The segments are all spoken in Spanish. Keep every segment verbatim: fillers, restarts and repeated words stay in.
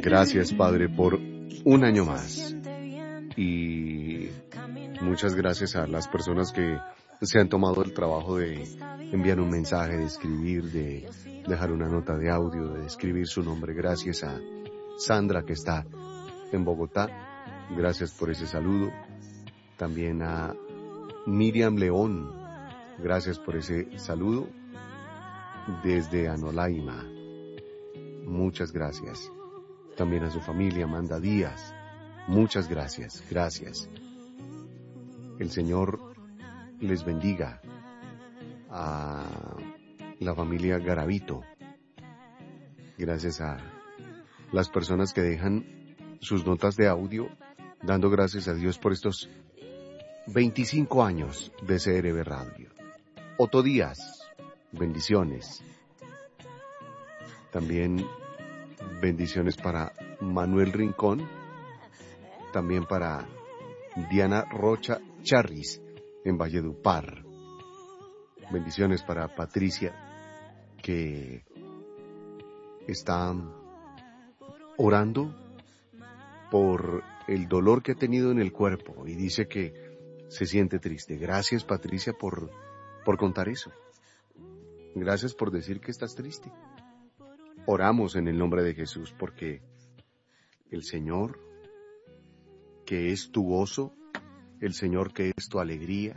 Gracias, Padre, por un año más. Y muchas gracias a las personas que se han tomado el trabajo de enviar un mensaje, de escribir, de dejar una nota de audio, de escribir su nombre. Gracias a Sandra, que está en Bogotá. Gracias por ese saludo. También a Miriam León. Gracias por ese saludo desde Anolaima. Muchas gracias. También a su familia, Amanda Díaz. Muchas gracias, gracias. El Señor les bendiga. A la familia Garavito. Gracias a las personas que dejan sus notas de audio, dando gracias a Dios por estos veinticinco años de C R B Radio. Otto Díaz, bendiciones. También bendiciones para Manuel Rincón, también para Diana Rocha Charris en Valledupar. Bendiciones para Patricia, que está orando por el dolor que ha tenido en el cuerpo y dice que se siente triste. Gracias, Patricia, por, por contar eso. Gracias por decir que estás triste. Oramos en el nombre de Jesús porque el Señor, que es tu gozo, el Señor que es tu alegría,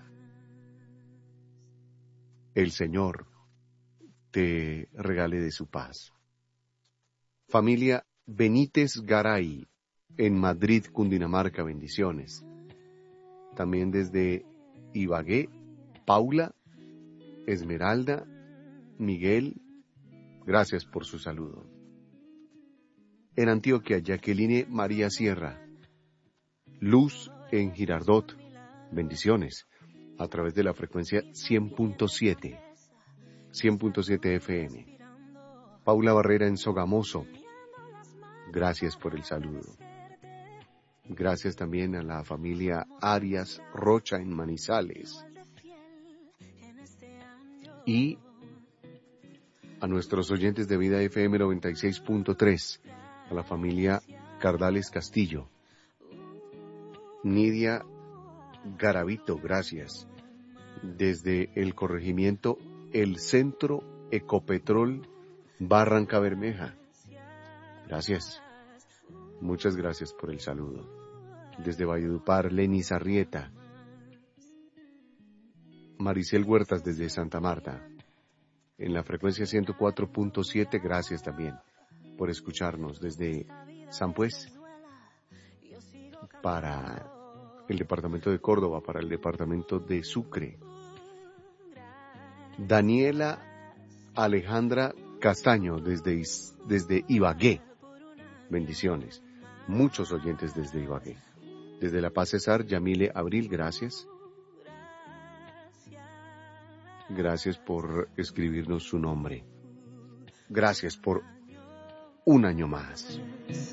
el Señor te regale de su paz. Familia Benítez Garay, en Madrid, Cundinamarca, bendiciones. También desde Ibagué, Paula, Esmeralda, Miguel, gracias por su saludo. En Antioquia, Jacqueline María Sierra, Luz en Girardot, bendiciones, a través de la frecuencia cien punto siete, cien punto siete F M. Paula Barrera en Sogamoso, gracias por el saludo. Gracias también a la familia Arias Rocha en Manizales. Y a nuestros oyentes de Vida F M noventa y seis punto tres, a la familia Cardales Castillo. Nidia Garavito, gracias. Desde el corregimiento El Centro Ecopetrol Barranca Bermeja. Gracias. Muchas gracias por el saludo. Desde Valledupar, Leni Sarrieta. Maricel Huertas desde Santa Marta. En la frecuencia ciento cuatro punto siete, gracias también por escucharnos desde San Pues, para el departamento de Córdoba, para el departamento de Sucre. Daniela Alejandra Castaño desde, desde Ibagué. Bendiciones. Muchos oyentes desde Ibagué. Desde La Paz Cesar, Yamile Abril, gracias. Gracias por escribirnos su nombre. Gracias por un año más.